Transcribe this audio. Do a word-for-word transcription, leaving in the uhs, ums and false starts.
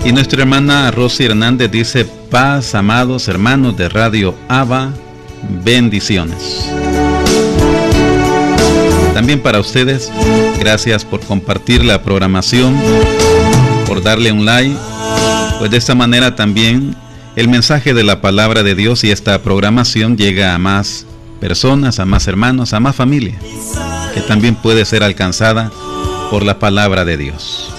Y nuestra hermana Rosy Hernández dice: paz, amados hermanos de Radio Abba, bendiciones. También para ustedes, gracias por compartir la programación, por darle un like, pues de esta manera también el mensaje de la palabra de Dios y esta programación llega a más personas, a más hermanos, a más familia, que también puede ser alcanzada por la palabra de Dios.